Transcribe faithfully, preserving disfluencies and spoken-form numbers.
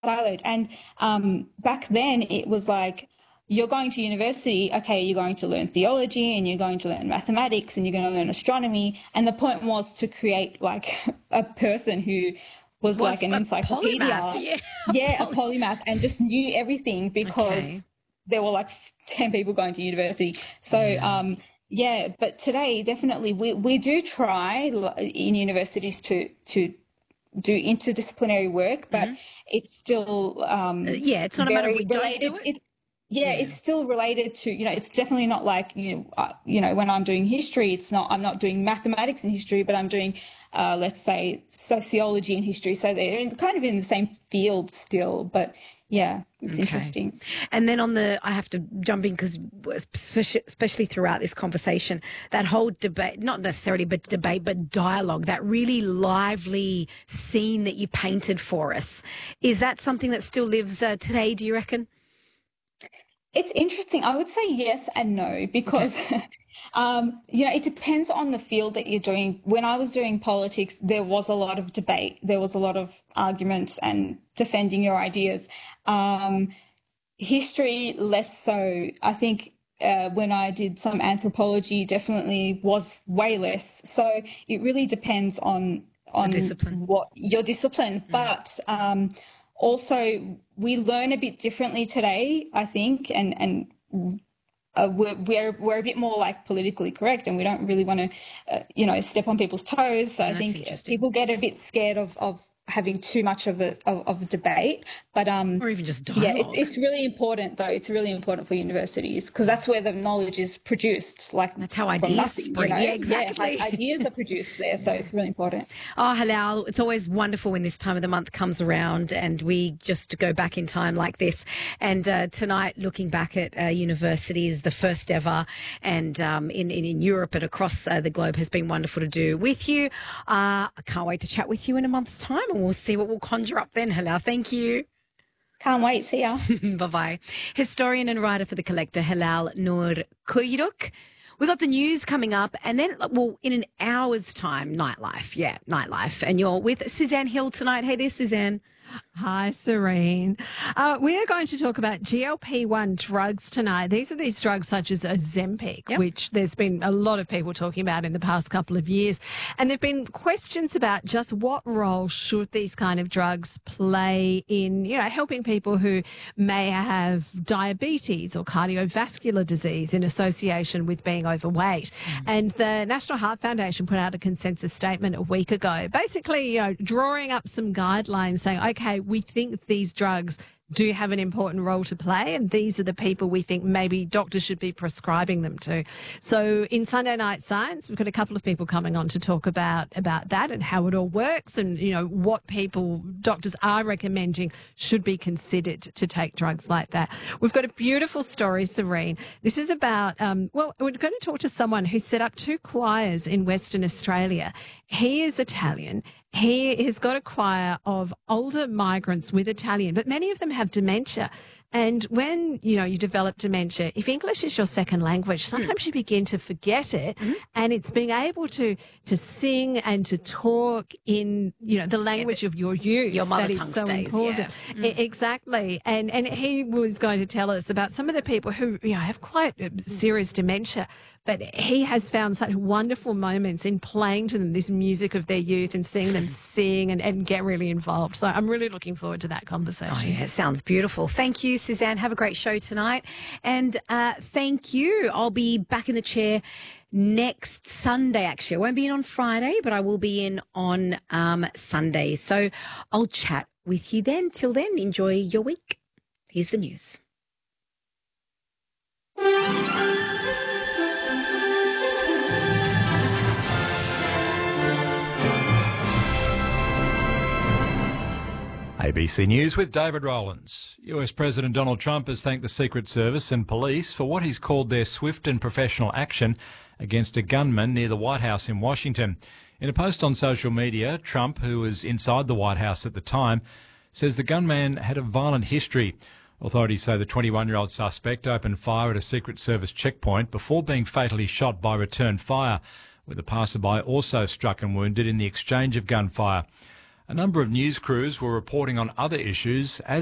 siloed. And um, back then it was like, you're going to university, okay, you're going to learn theology and you're going to learn mathematics and you're going to learn astronomy. And the point was to create like a person who was, was like an encyclopedia. Polymath, yeah, yeah, a polymath, and just knew everything because okay. there were like ten people going to university. So, yeah. um, yeah, but today definitely we, we do try in universities to, to do interdisciplinary work, but mm-hmm. it's still um, uh, yeah, it's not a matter of we related. don't do it. It's, yeah, yeah, it's still related to, you know, it's definitely not like, you know, uh, you know, when I'm doing history, it's not, I'm not doing mathematics and history, but I'm doing, uh, let's say, sociology and history. So they're in, kind of in the same field still, but yeah, it's okay. interesting. And then on the, I have to jump in because especially throughout this conversation, that whole debate, not necessarily but debate, but dialogue, that really lively scene that you painted for us, is that something that still lives uh, today, do you reckon? It's interesting. I would say yes and no because, okay. um, you know, it depends on the field that you're doing. When I was doing politics, there was a lot of debate. There was a lot of arguments and defending your ideas. Um, history, less so. I think uh, when I did some anthropology, definitely was way less. So it really depends on, on discipline. what your discipline. Mm. But um, also, we learn a bit differently today, I think, and and uh, we're, we're we're a bit more like politically correct, and we don't really want to, uh, you know, step on people's toes. So I think people get a bit scared of of having too much of a of, of a debate, but um, or even just dialogue. Yeah, it's it's really important though. It's really important for universities because that's where the knowledge is produced. Like that's how ideas nothing, spring. You know? Yeah, exactly. Yeah, ideas are produced there, so it's really important. Oh, Halal, it's always wonderful when this time of the month comes around and we just go back in time like this. And uh, tonight, looking back at uh, universities, the first ever, and um, in, in in Europe and across uh, the globe has been wonderful to do with you. Uh, I can't wait to chat with you in a month's time. We'll see what we'll conjure up then, Halal. Thank you. Can't wait. See ya. Bye-bye. Historian and writer for The Collector, Halal Noor Kuyruk. We got the news coming up and then, well, in an hour's time, nightlife. Yeah, nightlife. And you're with Suzanne Hill tonight. Hey there, Suzanne. Hi, Serene. Uh, we are going to talk about G L P one drugs tonight. These are these drugs such as Ozempic, yep. which there's been a lot of people talking about in the past couple of years. And there have been questions about just what role should these kind of drugs play in, you know, helping people who may have diabetes or cardiovascular disease in association with being overweight. Mm. And the National Heart Foundation put out a consensus statement a week ago, basically, you know, drawing up some guidelines saying, okay, Okay, we think these drugs do have an important role to play, and these are the people we think maybe doctors should be prescribing them to. So in Sunday Night Science, we've got a couple of people coming on to talk about, about that and how it all works and, you know, what people, doctors are recommending should be considered to take drugs like that. We've got a beautiful story, Serene. This is about, um, well, we're going to talk to someone who set up two choirs in Western Australia. He is Italian. He has got a choir of older migrants with Italian, but many of them have dementia. And when, you know, you develop dementia, if English is your second language, sometimes mm. you begin to forget it. Mm-hmm. And it's being able to to sing and to talk in, you know, the language yeah, the, of your youth. Your mother that tongue is so stays, important. Yeah. Mm. I, exactly. And and he was going to tell us about some of the people who, you know, have quite serious dementia. But he has found such wonderful moments in playing to them this music of their youth and seeing them sing and, and get really involved. So I'm really looking forward to that conversation. Oh, yeah, sounds beautiful. Thank you, Suzanne. Have a great show tonight. And uh, thank you. I'll be back in the chair next Sunday, actually. I won't be in on Friday, but I will be in on um, Sunday. So I'll chat with you then. Till then, enjoy your week. Here's the news. A B C News with David Rowlands. U S President Donald Trump has thanked the Secret Service and police for what he's called their swift and professional action against a gunman near the White House in Washington. In a post on social media, Trump, who was inside the White House at the time, says the gunman had a violent history. Authorities say the twenty-one-year-old suspect opened fire at a Secret Service checkpoint before being fatally shot by return fire, with a passerby also struck and wounded in the exchange of gunfire. A number of news crews were reporting on other issues as